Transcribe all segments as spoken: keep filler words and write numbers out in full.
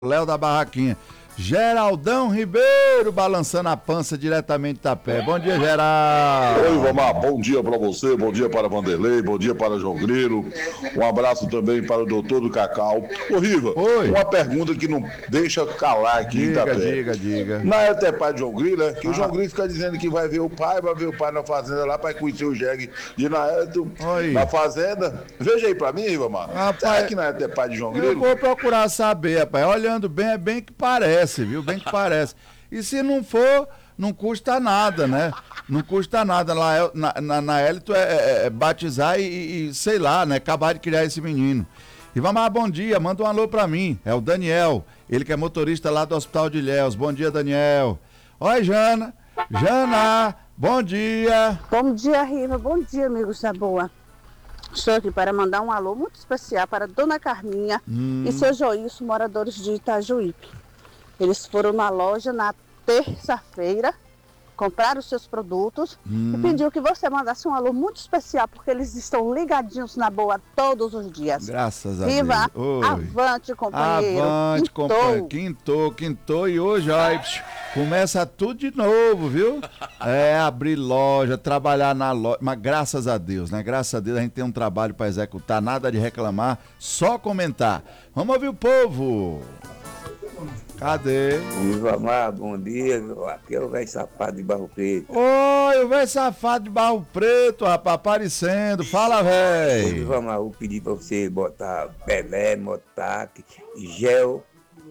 Léo da Barraquinha. Geraldão Ribeiro balançando a pança diretamente de Itapé. Bom dia, Geraldo. Oi, Vamar, bom dia para você, bom dia para Vanderlei, bom dia para João Grilo. Um abraço também para o doutor do Cacau. Ô, Riva, Oi. Uma pergunta que não deixa calar aqui Diga, em Itapé. diga, diga. Não é até pai de João Grilo, é que Ah. o João Grilo fica dizendo que vai ver o pai, vai ver o pai na fazenda lá para conhecer o jegue de Naeto Oi. na fazenda. Veja aí para mim, Rivamar. Rapaz, Será que Naeto é pai de João Eu Grilo? vou procurar saber, rapaz. Olhando bem, é bem que parece, viu? Bem que parece. E se não for, não custa nada, né? Não custa nada. Lá na, na, na Hélito é, é, é batizar e, e, sei lá, né? Acabar de criar esse menino. E vamos lá, bom dia, manda um alô pra mim. É o Daniel, ele que é motorista lá do Hospital de Ilhéus. Bom dia, Daniel. Oi, Jana. Jana, bom dia. Bom dia, Riva. Bom dia, amigos da Boa. Estou aqui para mandar um alô muito especial para Dona Carminha Hum. e seu Joilson, moradores de Itajuípe. Eles foram na loja na terça-feira, compraram os seus produtos Hum. e pediu que você mandasse um alô muito especial, porque eles estão ligadinhos na Boa todos os dias. Graças a Viva, Deus. Oi. avante, companheiro. Avante, Quintou. companheiro. Quintou, quintou e hoje, ó, aí, psh, começa tudo de novo, viu? É, abrir loja, trabalhar na loja, mas graças a Deus, né? Graças a Deus a gente tem um trabalho para executar, nada de reclamar, só comentar. Vamos ouvir o povo. Cadê? Viva Mar, bom dia. Aqui é o velho safado de Barro Preto. Oi, o velho safado de Barro Preto, rapaz, aparecendo. Fala, Ô, velho. Viva Mar, eu pedi pra você botar Pelé, Motac, gel,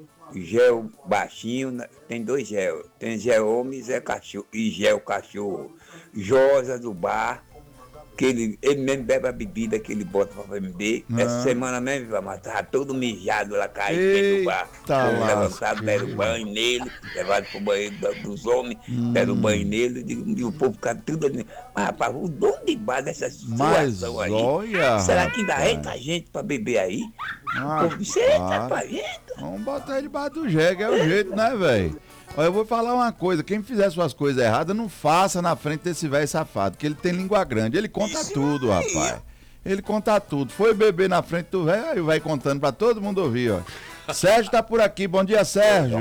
gel baixinho, né? Tem dois gel. Tem gel homem e gel cachorro, e gel cachorro. Josa do bar, que ele, ele mesmo bebe a bebida que ele bota pra beber. Ah. Essa semana mesmo, Viva Mar, tava todo mijado lá, caído dentro do bar. Eita Fomos levantados, lasqueira. deram banho nele, levaram pro banheiro da- dos homens, Hum. deram banho nele, e, e o povo ficava tudo ali. Mas, rapaz, o dono de bar dessa Mas situação aí. olha, Será que ainda rapaz. entra gente pra beber aí? Ah, Pô, você entra para. pra gente? Vamos botar ele debaixo do jegue, é o jeito, né, velho? Olha, eu vou falar uma coisa, quem fizer suas coisas erradas, não faça na frente desse velho safado, que ele tem língua grande, ele conta tudo, rapaz. Ele conta tudo. Foi beber na frente do velho, aí vai contando pra todo mundo ouvir, ó. Sérgio tá por aqui, bom dia, Sérgio.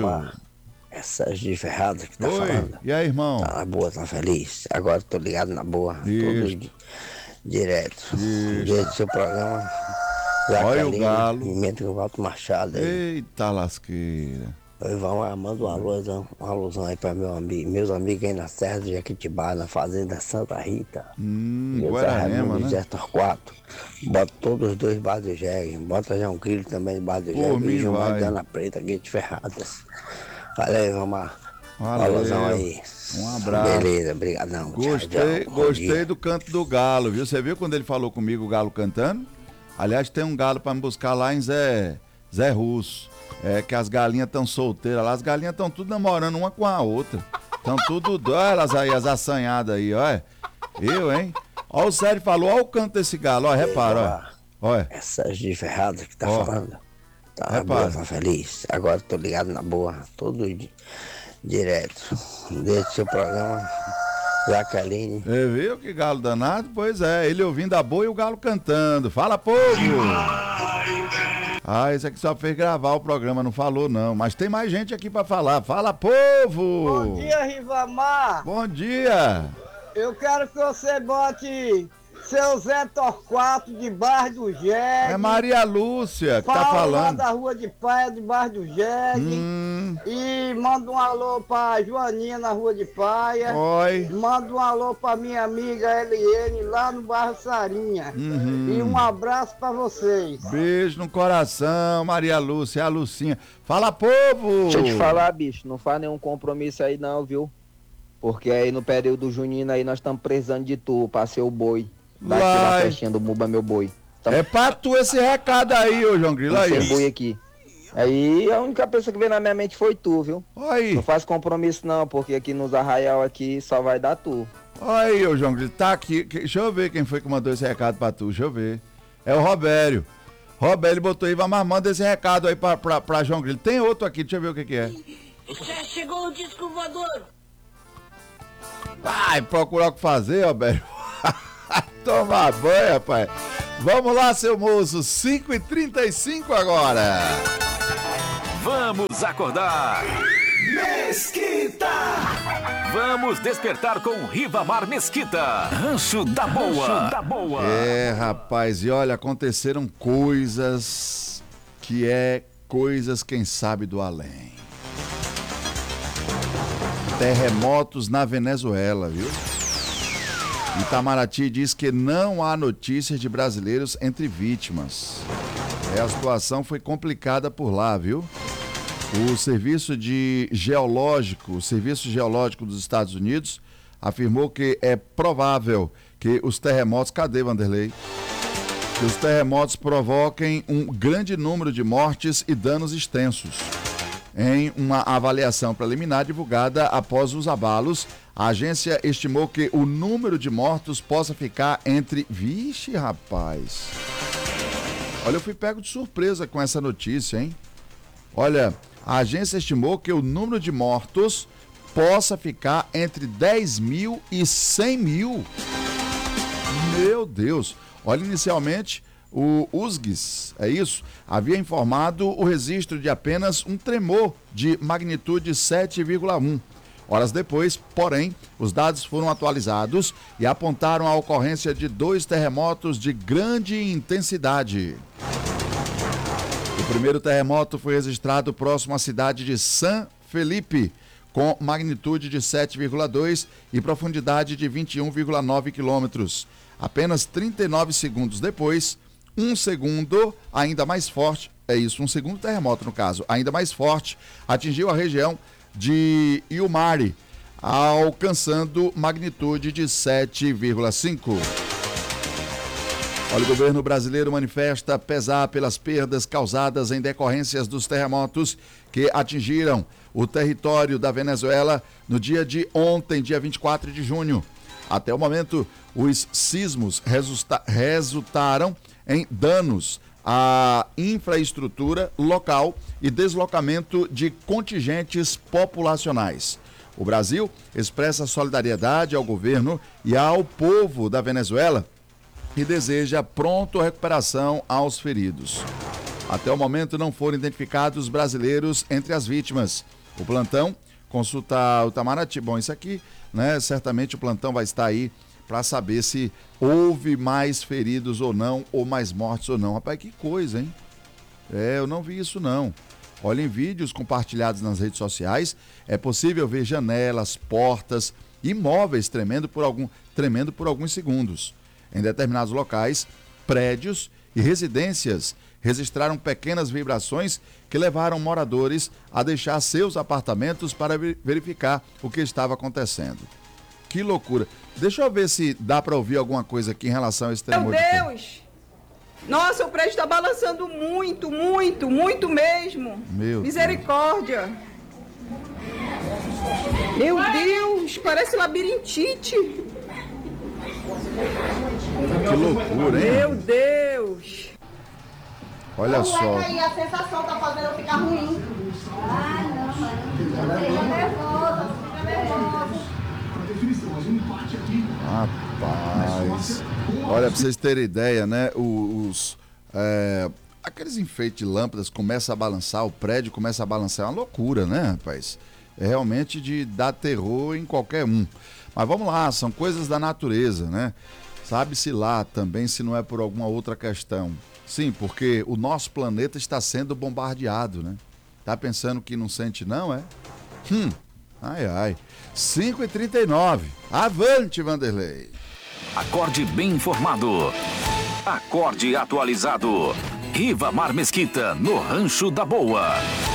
É Sérgio de Ferrado que tá Oi, falando. e aí, irmão? Tá na boa, tá feliz. Agora tô ligado na boa. Isso. Todo di- direto. Isso. Direto do seu programa. Olha o Jaqueline, galo. Pimenta com o Valdo Machado aí. Eita lasqueira. Oi, vamos lá, manda uma alusão, uma alusão aí pra meu amigo, meus amigos aí na Serra do Jequitibá, na Fazenda Santa Rita. Hum, Meu Zé Guararema, Raimundo né? Zé Torquato. Bota todos os dois bar do jegue. Bota já um grilo também de bar do Pô, jegue. me E Gilmar vai. de Ana Preta, Guia de Ferradas. Valeu, vamos lá. Uma Valeu. alusão aí. Um abraço. Beleza, brigadão. Tchau, Gostei, tchau. Bom gostei dia. do canto do galo, viu? Você viu quando ele falou comigo o galo cantando? Aliás, tem um galo pra me buscar lá em Zé, Zé Russo. É que as galinhas estão solteiras lá, as galinhas estão tudo namorando uma com a outra. Estão tudo doidas, olha elas aí, as assanhadas aí, olha. Eu, hein? Ó, o Sérgio falou, olha o canto desse galo, ó, repara, ó. Olha. É Sérgio de Ferrado que tá Ó. falando. Tá na Repara. boa, tá feliz. Agora tô ligado na boa, todo di- direto. Desde o seu programa, Jaqueline. Você viu que galo danado? Pois é, ele ouvindo a boa e o galo cantando. Fala, povo! Ah, esse aqui só fez gravar o programa, não falou não. Mas tem mais gente aqui pra falar. Fala, povo! Bom dia, Rivamar. Bom dia! Eu quero que você bote seu Zé Torquato debaixo do jegue. É Maria Lúcia que tá Paulo lá falando. da Rua de Paia, debaixo do jegue. Hum, E manda um alô pra Joaninha na Rua de Paia. oi. Manda um alô pra minha amiga Eliene lá no bairro Sarinha. Uhum. E um abraço pra vocês. Beijo no coração, Maria Lúcia, a Lucinha. Fala, povo! Deixa eu te falar, bicho, não faz nenhum compromisso aí não, viu? Porque aí no período junino aí nós estamos precisando de tu, pra ser o boi. Daqui na Vai. festinha do Muba Meu Boi. Tamo É pra tu esse recado aí, ô João Grilo, pra ser aí. boi aqui. Aí a única pessoa que veio na minha mente foi tu, viu? Olha aí, Não faz compromisso não, porque aqui nos arraial aqui só vai dar tu. olha aí, ô João Grilo, tá aqui. Que- Deixa eu ver quem foi que mandou esse recado pra tu, deixa eu ver. É o Robério. Robério botou aí, mas manda esse recado aí pra, pra, pra João Grilo. Tem outro aqui, deixa eu ver o que que é. Já chegou o disco voador. Vai procurar o que fazer, Robério. Tomar banho, rapaz. Vamos lá, seu moço, cinco e trinta e cinco agora. Vamos! Vamos acordar. Mesquita! Vamos despertar com Rivamar Mesquita. Rancho da Boa. Rancho da Boa. É, rapaz, e olha, aconteceram coisas que é coisas, quem sabe, do além. Terremotos na Venezuela, viu? Itamaraty diz que não há notícias de brasileiros entre vítimas. É, a situação foi complicada por lá, viu? O Serviço de Geológico, o Serviço Geológico dos Estados Unidos afirmou que é provável que os terremotos, cadê Vanderlei? Que os terremotos provoquem um grande número de mortes e danos extensos. Em uma avaliação preliminar divulgada após os abalos, a agência estimou que o número de mortos possa ficar entre... Vixe, rapaz! Olha, eu fui pego de surpresa com essa notícia, hein? Olha, a agência estimou que o número de mortos possa ficar entre dez mil e cem mil. Meu Deus! Olha, inicialmente, o U S G S, é isso, havia informado o registro de apenas um tremor de magnitude sete vírgula um. Horas depois, porém, os dados foram atualizados e apontaram a ocorrência de dois terremotos de grande intensidade. O primeiro terremoto foi registrado próximo à cidade de San Felipe, com magnitude de sete vírgula dois e profundidade de vinte e um vírgula nove quilômetros. Apenas trinta e nove segundos depois, um segundo ainda mais forte, é isso, um segundo terremoto no caso, ainda mais forte, atingiu a região de Iumari, alcançando magnitude de sete vírgula cinco. Olha, o governo brasileiro manifesta pesar pelas perdas causadas em decorrências dos terremotos que atingiram o território da Venezuela no dia de ontem, dia vinte e quatro de junho. Até o momento, os sismos resulta- resultaram em danos à infraestrutura local e deslocamento de contingentes populacionais. O Brasil expressa solidariedade ao governo e ao povo da Venezuela e deseja pronta recuperação aos feridos. Até o momento não foram identificados brasileiros entre as vítimas. O plantão consulta o Itamaraty. Bom, isso aqui, né? Certamente o plantão vai estar aí para saber se houve mais feridos ou não, ou mais mortes ou não. Rapaz, que coisa, hein? É, eu não vi isso não. Olha, em vídeos compartilhados nas redes sociais, é possível ver janelas, portas, imóveis tremendo por, algum, tremendo por alguns segundos. Em determinados locais, prédios e residências registraram pequenas vibrações que levaram moradores a deixar seus apartamentos para verificar o que estava acontecendo. Que loucura. Deixa eu ver se dá para ouvir alguma coisa aqui em relação a esse tremor. Meu Deus! Nossa, o prédio está balançando muito, muito, muito mesmo. Meu Misericórdia. Deus. Meu Deus, parece labirintite. Que loucura, hein? Meu Deus. Olha só. Aí a sensação tá fazendo eu ficar ruim. Ah, não, mano. Fica nervosa, fica nervosa. Rapaz, olha, pra vocês terem ideia, né, os, é, aqueles enfeites de lâmpadas começam a balançar, o prédio começa a balançar, é uma loucura, né, rapaz? É realmente de dar terror em qualquer um. Mas vamos lá, são coisas da natureza, né? Sabe-se lá também se não é por alguma outra questão. Sim, porque o nosso planeta está sendo bombardeado, né? Tá pensando que não sente não, é? Hum, ai, ai. cinco e trinta e nove. Avante, Vanderlei. Acorde bem informado. Acorde atualizado. Rivamar Mesquita, no Rancho da Boa.